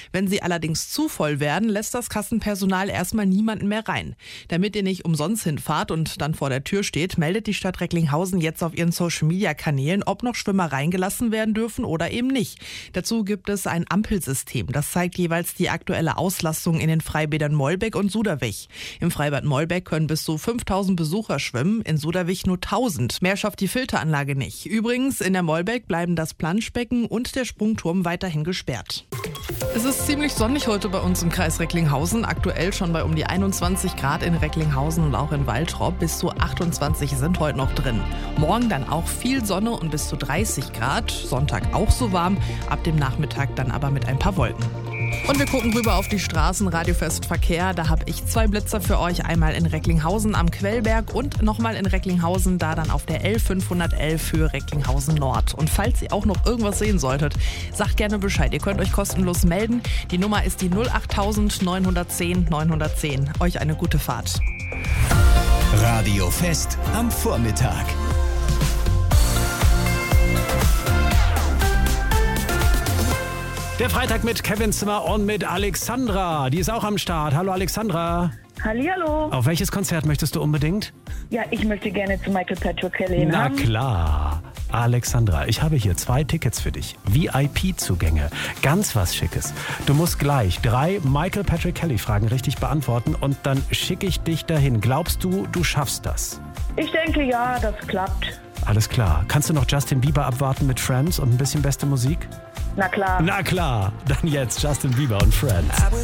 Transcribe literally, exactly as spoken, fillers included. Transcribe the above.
Wenn sie allerdings zu voll werden, lässt das Kassenpersonal erstmal niemanden mehr rein. Damit ihr nicht umsonst hinfahrt und dann vor der Tür steht, meldet die Stadt Recklinghausen jetzt auf ihren Social-Media-Kanälen, ob noch Schwimmer reingelassen werden dürfen oder eben nicht. Dazu gibt es ein Ampelsystem. Das zeigt jeweils die aktuelle Auslastung in den Freibädern Mollbeck und Suderwich. Im Freibad Mollbeck können bis zu fünftausend Besucher schwimmen, in Suderwich nur tausend. Mehr schafft die Filteranlage nicht. Übrigens, in der Mollbeck bleiben das Planschbecken und der Sprungturm weiterhin gesperrt. Es ist ziemlich sonnig heute bei uns im Kreis Recklinghausen. Aktuell schon bei um die einundzwanzig Grad in Recklinghausen und auch in Waltrop. Bis zu achtundzwanzig sind heute noch drin. Morgen dann auch viel Sonne und bis zu dreißig Grad. Sonntag auch so warm. Ab dem Nachmittag dann aber mit ein paar Wolken. Und wir gucken rüber auf die Straßen, Radiofest Verkehr. Da habe ich zwei Blitzer für euch. Einmal in Recklinghausen am Quellberg und nochmal in Recklinghausen, da dann auf der L fünfhundertelf für Recklinghausen Nord. Und falls ihr auch noch irgendwas sehen solltet, sagt gerne Bescheid. Ihr könnt euch kostenlos melden. Die Nummer ist die null acht neun eins null neun eins null eins. Euch eine gute Fahrt. Radiofest am Vormittag. Der Freitag mit Kevin Zimmer und mit Alexandra. Die ist auch am Start. Hallo Alexandra. Hallihallo. Auf welches Konzert möchtest du unbedingt? Ja, ich möchte gerne zu Michael Patrick Kelly. Na haben. klar. Alexandra, ich habe hier zwei Tickets für dich. V I P-Zugänge. Ganz was Schickes. Du musst gleich drei Michael Patrick Kelly-Fragen richtig beantworten und dann schicke ich dich dahin. Glaubst du, du schaffst das? Ich denke, ja, das klappt. Alles klar. Kannst du noch Justin Bieber abwarten mit Friends und ein bisschen beste Musik? Na klar. Na klar. Dann jetzt Justin Bieber und Friends.